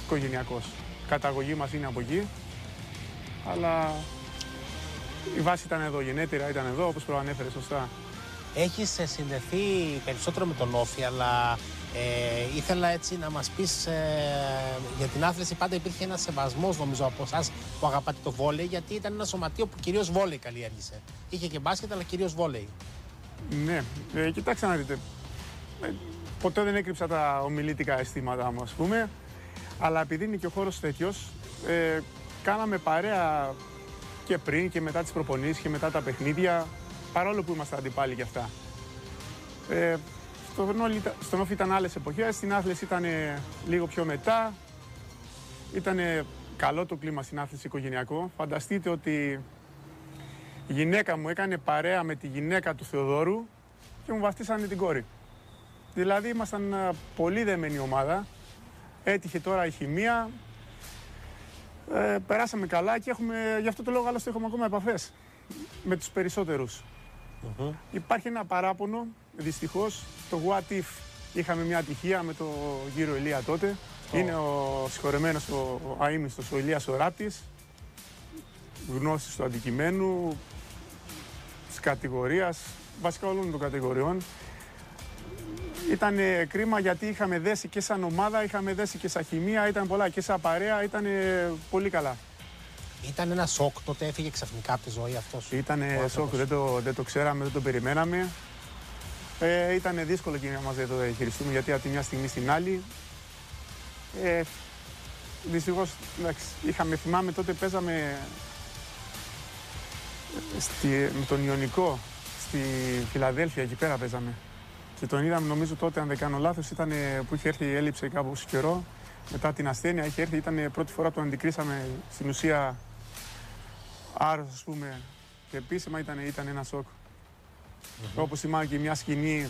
οικογενειακός. Η καταγωγή μας είναι από εκεί, αλλά η βάση ήταν εδώ, γενέτειρα ήταν εδώ, όπως προανέφερε σωστά. Έχεις συνδεθεί περισσότερο με τον Όφη, αλλά ήθελα έτσι να μας πεις για την άθληση. Πάντα υπήρχε ένας σεβασμός, νομίζω, από εσάς που αγαπάτε το βόλεϊ, γιατί ήταν ένα σωματείο που κυρίως βόλεϊ καλλιέργησε. Είχε και μπάσκετ, αλλά κυρίως βόλεϊ. Ναι, κοιτάξτε να δείτε. Ποτέ δεν έκρυψα τα ομιλήτικα αισθήματά μου, ας πούμε, αλλά επειδή είναι και ο χώρος τέτοιος, κάναμε παρέα και πριν και μετά τις προπονήσεις και μετά τα παιχνίδια, παρόλο που είμαστε αντιπάλοι και αυτά. Στον Όφη ήταν άλλες εποχές, στην άθληση ήταν λίγο πιο μετά. Ήταν καλό το κλίμα στην άθληση οικογενειακό. Φανταστείτε ότι η γυναίκα μου έκανε παρέα με τη γυναίκα του Θεοδόρου και μου βαφτίσανε την κόρη. Δηλαδή ήμασταν πολύ δεμένη ομάδα. Έτυχε τώρα η χημεία. Περάσαμε καλά και γι' αυτό το λόγο άλλωστε έχουμε ακόμα επαφές με τους περισσότερους. Υπάρχει ένα παράπονο, δυστυχώς, το What If. Είχαμε μια ατυχία με τον κύριο Ηλία τότε. Είναι ο συγχωρεμένος ο αείμνηστος, ο Ηλίας ο Ράπτης. Γνώστης του αντικειμένου, της κατηγορίας, βασικά όλων των κατηγοριών. Ήταν κρίμα γιατί είχαμε δέσει και σαν ομάδα, είχαμε δέσει και σαν χημεία, ήταν πολλά και σαν παρέα, ήταν πολύ καλά. Ήταν ένα σοκ τότε, έφυγε ξαφνικά από τη ζωή αυτός? Ήταν σοκ, δεν το ξέραμε, δεν το περιμέναμε. Ήταν δύσκολο και για μας να το διαχειριστούμε, γιατί από τη μια στιγμή στην άλλη. Δυστυχώς, θυμάμαι τότε παίζαμε με τον Ιωνικό στη Φιλαδέλφια, εκεί πέρα παίζαμε. Και τον είδαμε, νομίζω τότε, αν δεν κάνω λάθος, ήταν που είχε έρθει, έλειψε κάπως καιρό. Μετά την ασθένεια είχε έρθει, ήταν πρώτη φορά που τον αντικρίσαμε στην ουσία άρρωστος, ας πούμε. Και επίσημα ήταν ένα σοκ. Όπως θυμάμαι και μια σκηνή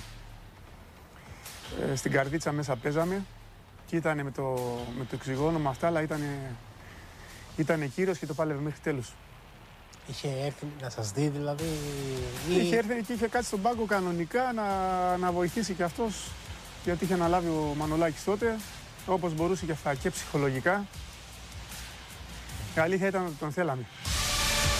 στην Καρδίτσα μέσα παίζαμε και ήταν με το οξυγόνο με αυτά, αλλά ήταν κύριος και το πάλευε μέχρι τέλους. Είχε έρθει να σας δει δηλαδή? Είχε έρθει και είχε κάτσει στον πάγκο κανονικά να βοηθήσει και αυτός, γιατί είχε αναλάβει ο Μανολάκης τότε, όπως μπορούσε και αυτά και ψυχολογικά. Η αλήθεια ήταν ότι τον θέλαμε.